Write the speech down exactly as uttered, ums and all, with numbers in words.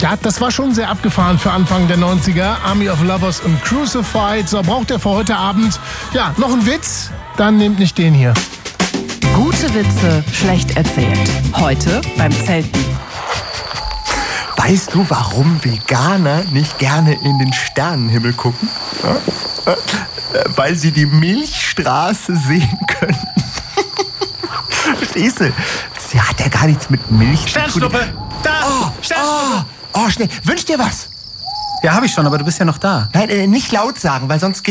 Ja, das war schon sehr abgefahren für Anfang der neunziger. Army of Lovers und Crucified. So, braucht ihr für heute Abend, ja, noch einen Witz? Dann nehmt nicht den hier. Gute Witze, schlecht erzählt. Heute beim Zelten. Weißt du, warum Veganer nicht gerne in den Sternenhimmel gucken? Ja? Weil sie die Milchstraße sehen können. Verstehst du? Sie hat ja gar nichts mit Milch zu tun. Sternschnuppe! Da! Oh, Sternschnuppe! oh, oh, schnell. Wünsch dir was. Ja, habe ich schon, aber du bist ja noch da. Nein, äh, nicht laut sagen, weil sonst